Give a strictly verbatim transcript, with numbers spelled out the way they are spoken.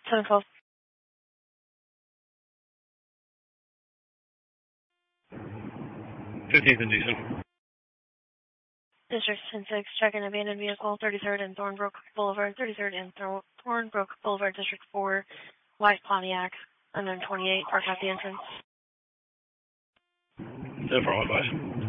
ten twelve. fifteenth and Decent. District ten six, check-in abandoned vehicle, thirty-third and Thornbrook Boulevard, thirty-third and Thor- Thornbrook Boulevard, District four, white Pontiac, unknown twenty-eight, parked at the entrance. ten four, advice.